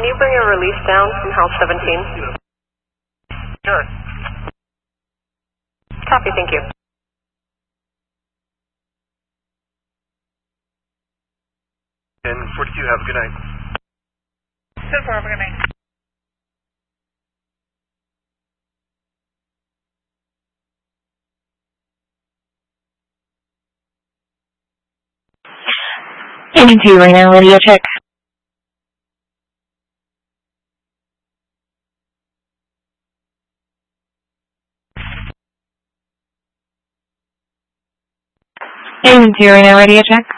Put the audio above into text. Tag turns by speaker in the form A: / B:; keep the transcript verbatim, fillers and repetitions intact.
A: you bring a release down from house seventeen?
B: Sure.
A: Copy, thank you.
B: And forty-two, have a good night.
C: ten four, have a good night.
D: Aiming two right now, radio check. Aiming two right now, radio check.